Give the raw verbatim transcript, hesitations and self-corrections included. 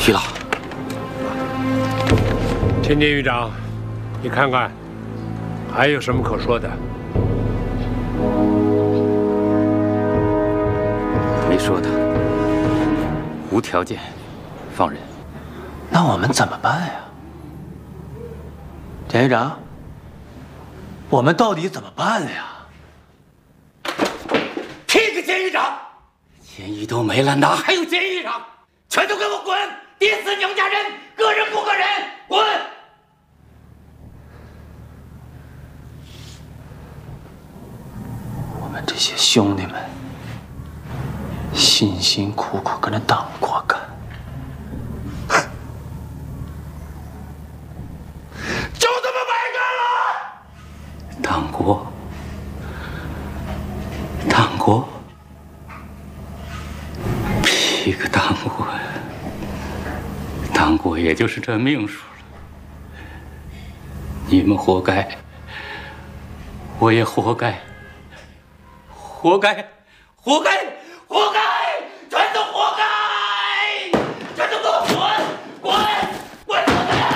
徐老， 千金狱长，你看看还有什么可说的？ 没说的，无条件放人。 那我们怎么办呀？田狱长，我们到底怎么办呀？ 屁个监狱长！监狱都没了，哪还有监狱长？全都给我滚！爹死娘家人，个人不个人，滚！ 我们这些兄弟们辛辛苦苦跟着党国干， 就这么白干了！党国，党国，屁个党国呀！党国也就是这命数了。你们活该，我也活该，活该，活该，活该！